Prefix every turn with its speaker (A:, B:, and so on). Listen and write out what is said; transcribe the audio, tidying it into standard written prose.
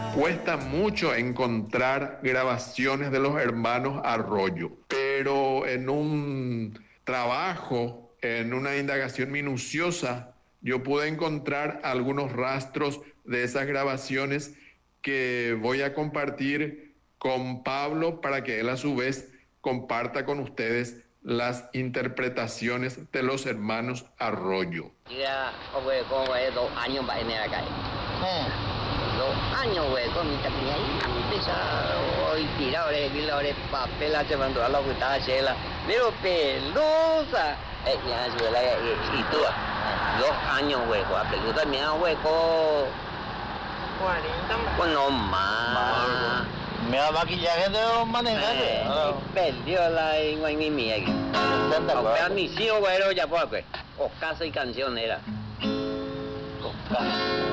A: Cuesta mucho encontrar grabaciones de los hermanos Arroyo, pero en un trabajo, en una indagación minuciosa, yo pude encontrar algunos rastros de esas grabaciones que voy a compartir con Pablo para que él a su vez comparta con ustedes las interpretaciones de los hermanos Arroyo.
B: Ya, güey, como es 2 años va en la calle. 2 años, güey, con mi tapiña ahí, hoy tirado de papel, llevando a la puta chela, pero pelusa. Ya, y tú, 2 años, güey, con la pelusa, mira, güey, con
C: 40
B: con no más.
D: Me da maquillaje de manejar.
B: Perdió la en mi aquí. A mis hijos, güey, ya fue, pues. O casa y canción era.